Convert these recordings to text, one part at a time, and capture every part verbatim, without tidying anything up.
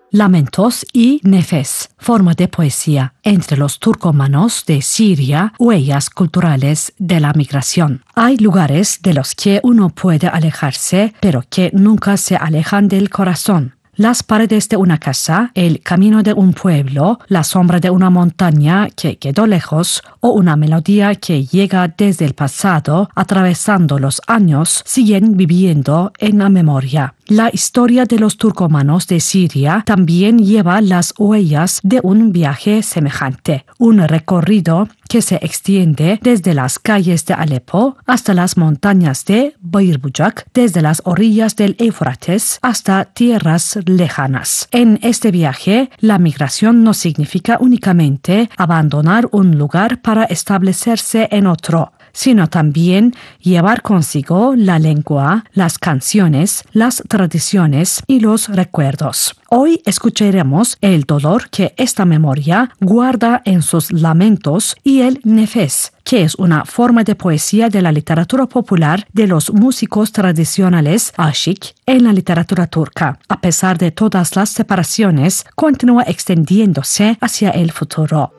Lamentos y Nefes, forma de poesía entre los turcomanos de Siria, huellas culturales de la migración. Hay lugares de los que uno puede alejarse, pero que nunca se alejan del corazón. Las paredes de una casa, el camino de un pueblo, la sombra de una montaña que quedó lejos o una melodía que llega desde el pasado, atravesando los años, siguen viviendo en la memoria. La historia de los turcomanos de Siria también lleva las huellas de un viaje semejante, un recorrido que se extiende desde las calles de Alepo hasta las montañas de Bayırbucak, desde las orillas del Éufrates hasta tierras lejanas. En este viaje, la migración no significa únicamente abandonar un lugar para establecerse en otro, sino también llevar consigo la lengua, las canciones, las tradiciones y los recuerdos. Hoy escucharemos el dolor que esta memoria guarda en sus lamentos y el nefes, que es una forma de poesía de la literatura popular de los músicos tradicionales aşık en la literatura turca. A pesar de todas las separaciones, continúa extendiéndose hacia el futuro.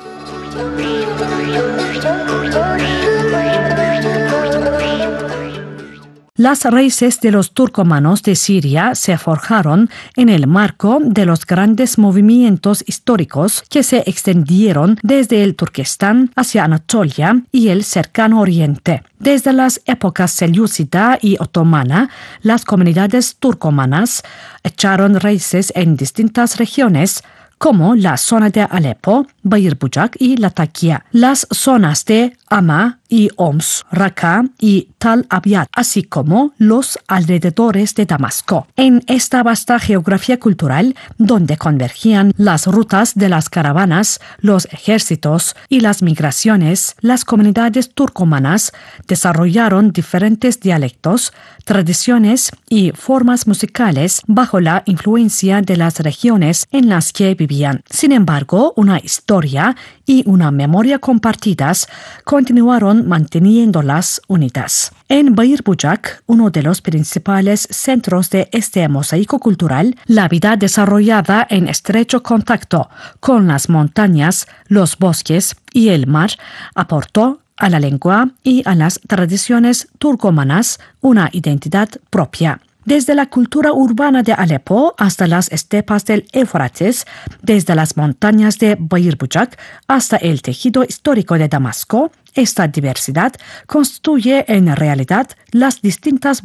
Las raíces de los turcomanos de Siria se forjaron en el marco de los grandes movimientos históricos que se extendieron desde el Turquestán hacia Anatolia y el cercano Oriente. Desde las épocas selyúcida y otomana, las comunidades turcomanas echaron raíces en distintas regiones, como la zona de Alepo, Bayırbucak y Latakia, las zonas de Hama y Homs, Raqqa y Tal Abyad, así como los alrededores de Damasco. En esta vasta geografía cultural, donde convergían las rutas de las caravanas, los ejércitos y las migraciones, las comunidades turcomanas desarrollaron diferentes dialectos, tradiciones y formas musicales bajo la influencia de las regiones en las que vivían. Sin embargo, una historia y una memoria compartidas continuaron manteniéndolas unidas. En Bayırbucak, uno de los principales centros de este mosaico cultural, la vida desarrollada en estrecho contacto con las montañas, los bosques y el mar aportó a la lengua y a las tradiciones turcomanas una identidad propia. Desde la cultura urbana de Alepo hasta las estepas del Éufrates, desde las montañas de Bayırbucak hasta el tejido histórico de Damasco, esta diversidad constituye en realidad las distintas